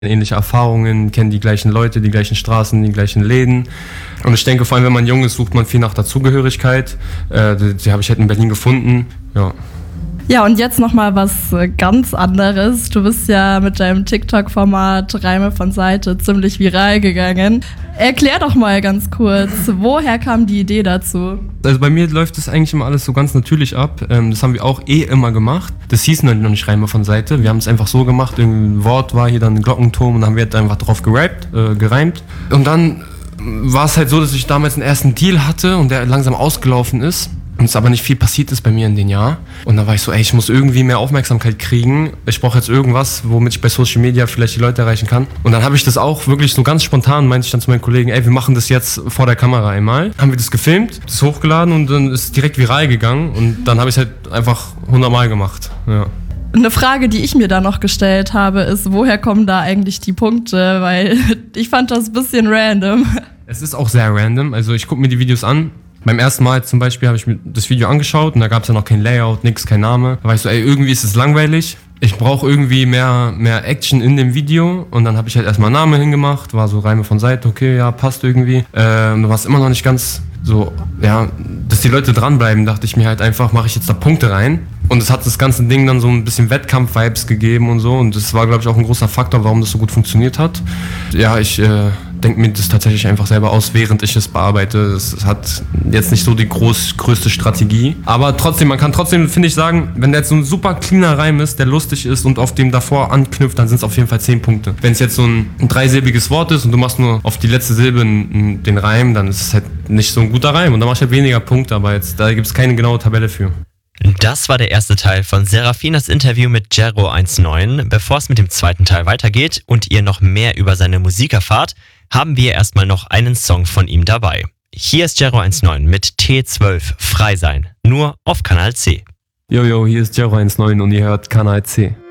ähnliche Erfahrungen, kennen die gleichen Leute, die gleichen Straßen, die gleichen Läden. Und ich denke, vor allem wenn man jung ist, sucht man viel nach Dazugehörigkeit. Die habe ich halt in Berlin gefunden. Ja. Ja, und jetzt nochmal was ganz anderes. Du bist ja mit deinem TikTok-Format Reime von Seite ziemlich viral gegangen. Erklär doch mal ganz kurz, woher kam die Idee dazu? Also bei mir läuft das eigentlich immer alles so ganz natürlich ab. Das haben wir auch immer gemacht. Das hieß noch nicht Reime von Seite. Wir haben es einfach so gemacht. Ein Wort war hier dann ein Glockenturm und dann haben wir halt einfach drauf gereimt. Und dann war es halt so, dass ich damals einen ersten Deal hatte und der langsam ausgelaufen ist. Und es aber nicht viel passiert ist bei mir in den Jahren. Und dann war ich so, ich muss irgendwie mehr Aufmerksamkeit kriegen. Ich brauche jetzt irgendwas, womit ich bei Social Media vielleicht die Leute erreichen kann. Und dann habe ich das auch wirklich so ganz spontan, meinte ich dann zu meinen Kollegen, wir machen das jetzt vor der Kamera einmal. Haben wir das gefilmt, das hochgeladen und dann ist es direkt viral gegangen. Und dann habe ich es halt einfach 100 Mal gemacht. Ja. Eine Frage, die ich mir da noch gestellt habe, ist, woher kommen da eigentlich die Punkte? Weil ich fand das ein bisschen random. Es ist auch sehr random. Also ich gucke mir die Videos an. Beim ersten Mal zum Beispiel habe ich mir das Video angeschaut und da gab es ja noch kein Layout, nix, kein Name. Da war ich so, irgendwie ist es langweilig. Ich brauche irgendwie mehr Action in dem Video. Und dann habe ich halt erstmal einen Namen hingemacht, war so Reime von Seite, okay, ja, passt irgendwie. Und da war es immer noch nicht ganz so, ja, dass die Leute dranbleiben, dachte ich mir halt einfach, mache ich jetzt da Punkte rein. Und es hat das ganze Ding dann so ein bisschen Wettkampf-Vibes gegeben und so. Und das war, glaube ich, auch ein großer Faktor, warum das so gut funktioniert hat. Ja, ich denke mir das tatsächlich einfach selber aus, während ich es bearbeite. Es hat jetzt nicht so die größte Strategie. Aber trotzdem, man kann trotzdem, finde ich, sagen, wenn der jetzt so ein super cleaner Reim ist, der lustig ist und auf dem davor anknüpft, dann sind es auf jeden Fall 10 Punkte. Wenn es jetzt so ein dreisilbiges Wort ist und du machst nur auf die letzte Silbe den Reim, dann ist es halt nicht so ein guter Reim. Und dann machst du halt weniger Punkte, aber jetzt, da gibt es keine genaue Tabelle für. Das war der erste Teil von Serafinas Interview mit Jero19. Bevor es mit dem zweiten Teil weitergeht und ihr noch mehr über seine Musik erfahrt, haben wir erstmal noch einen Song von ihm dabei. Hier ist Jero19 mit T12 Frei sein, nur auf Kanal C. Jojo, hier ist Jero19 und ihr hört Kanal C.